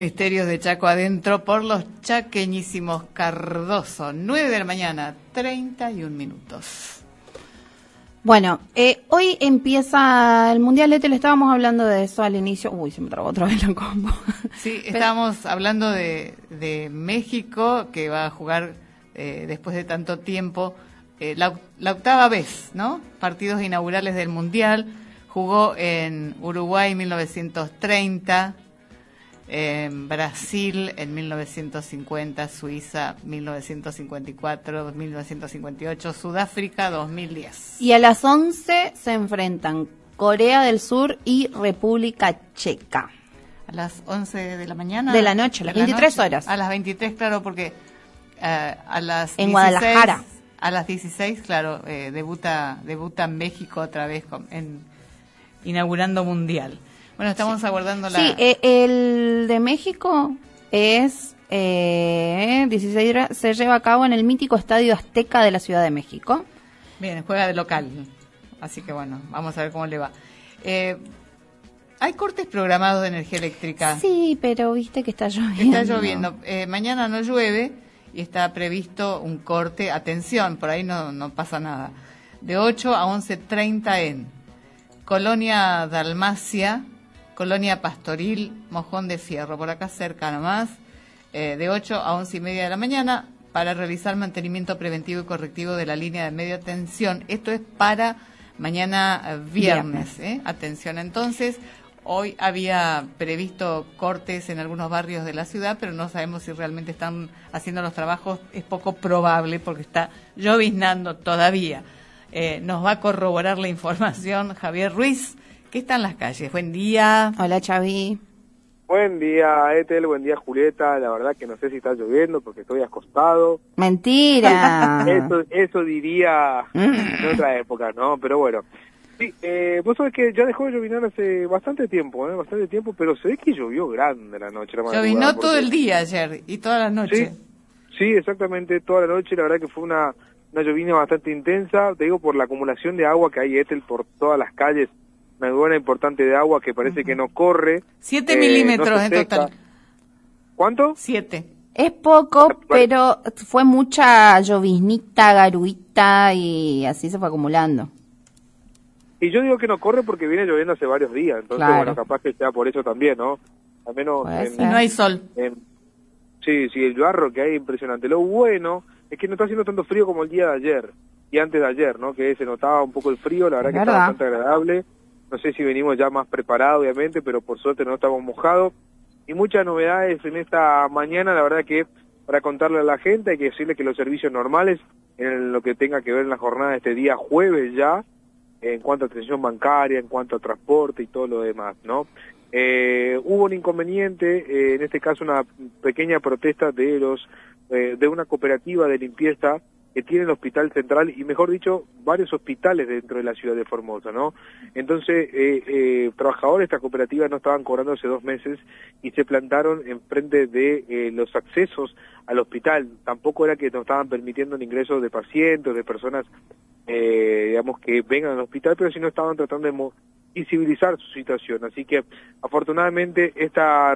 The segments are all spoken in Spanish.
Misterios de Chaco Adentro por los chaqueñísimos Cardoso. 9 de la mañana, 31 minutos. Bueno, hoy empieza el Mundial le estábamos hablando de eso al inicio. Uy, se me trabó otra vez la combo. Sí, estábamos hablando de México, que va a jugar después de tanto tiempo, la octava vez, ¿no? Partidos inaugurales del Mundial. Jugó en Uruguay en 1930, en Brasil en 1950, Suiza 1954, 1958, Sudáfrica 2010. Y a las 11 se enfrentan Corea del Sur y República Checa. A las 11 de la mañana. De la noche, a las 23 horas. A las 23, claro, porque a las en 16, Guadalajara. A las 16, claro, debuta México otra vez inaugurando Mundial. Bueno, estamos aguardando la... Sí, el de México es 16 horas, se lleva a cabo en el mítico Estadio Azteca de la Ciudad de México. Bien, juega de local, así que bueno, vamos a ver cómo le va. ¿Hay cortes programados de energía eléctrica? Sí, pero viste que está lloviendo. Está lloviendo. Mañana no llueve y está previsto un corte, atención, por ahí no pasa nada, de 8 a 11:30 en Colonia Dalmacia, Colonia Pastoril, Mojón de Fierro, por acá cerca nomás, de 8 a 11:30 de la mañana, para realizar mantenimiento preventivo y correctivo de la línea de media tensión. Esto es para mañana viernes. Atención, entonces, hoy había previsto cortes en algunos barrios de la ciudad, pero no sabemos si realmente están haciendo los trabajos. Es poco probable porque está lloviznando todavía. Nos va a corroborar la información Javier Ruiz, que está en las calles. Buen día. Hola, Xavi. Buen día, Ethel. Buen día, Julieta. La verdad que no sé si está lloviendo porque estoy acostado. Mentira. Eso diría en otra época, ¿no? Pero bueno. Sí, vos sabés que ya dejó de llovinar hace bastante tiempo, pero se ve que llovió grande la noche. Llovinó todo el día ayer y toda la noche. Sí, exactamente, toda la noche. La verdad que fue una llovina bastante intensa, te digo, por la acumulación de agua que hay, Ethel, por todas las calles, una buena importante de agua que parece que no corre. 7 milímetros no en total. ¿Cuánto? 7. Es poco, pero fue mucha lloviznita, garuita y así se fue acumulando. Y yo digo que no corre porque viene lloviendo hace varios días, entonces claro. Bueno, capaz que sea por eso también, ¿no? Al menos y no hay sol. Sí, el barro que hay es impresionante. Lo bueno es que no está haciendo tanto frío como el día de ayer y antes de ayer, ¿no? Que se notaba un poco el frío, la verdad que está bastante agradable. No sé si venimos ya más preparados, obviamente, pero por suerte no estamos mojados. Y muchas novedades en esta mañana, la verdad que para contarle a la gente hay que decirle que los servicios normales, en lo que tenga que ver en la jornada de este día jueves ya, en cuanto a atención bancaria, en cuanto a transporte y todo lo demás, ¿no? Hubo un inconveniente, en este caso una pequeña protesta de una cooperativa de limpieza que tiene el Hospital Central y, mejor dicho, varios hospitales dentro de la ciudad de Formosa, ¿no? Entonces, trabajadores de esta cooperativa no estaban cobrando hace 2 meses y se plantaron enfrente de los accesos al hospital. Tampoco era que nos estaban permitiendo el ingreso de pacientes, de personas, digamos, que vengan al hospital, pero sí no estaban tratando de visibilizar su situación. Así que, afortunadamente, esta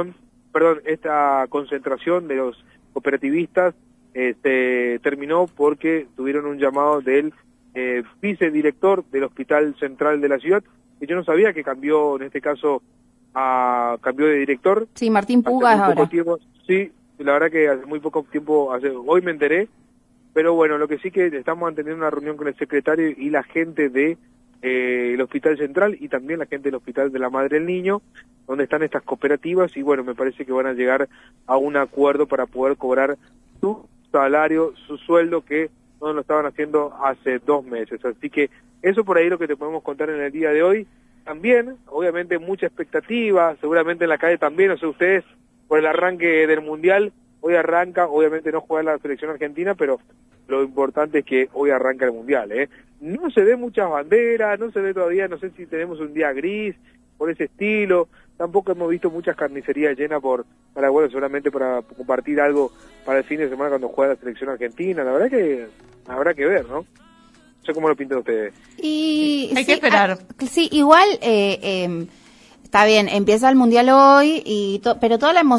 concentración de los cooperativistas terminó porque tuvieron un llamado del vicedirector del Hospital Central de la ciudad, que yo no sabía que cambió, en este caso, cambió de director. Sí, Martín Puga es ahora. Sí, la verdad que hace muy poco tiempo, hoy me enteré, pero bueno, lo que sí que estamos manteniendo una reunión con el secretario y la gente de el Hospital Central y también la gente del Hospital de la Madre del Niño, donde están estas cooperativas, y bueno, me parece que van a llegar a un acuerdo para poder cobrar su salario, su sueldo, que no lo estaban haciendo hace 2 meses. Así que eso por ahí es lo que te podemos contar en el día de hoy. También, obviamente, mucha expectativa, seguramente en la calle también, no sé ustedes, por el arranque del Mundial. Hoy arranca, obviamente no juega la selección argentina, pero lo importante es que hoy arranca el Mundial, ¿eh? No se ve muchas banderas, no se ve todavía, no sé si tenemos un día gris, por ese estilo. Tampoco hemos visto muchas carnicerías llenas seguramente para compartir algo para el fin de semana cuando juega la selección argentina. La verdad que habrá que ver, ¿no? No sé cómo lo pintan ustedes. Y hay que esperar. Sí, igual Está bien, empieza el Mundial hoy, pero toda la emoción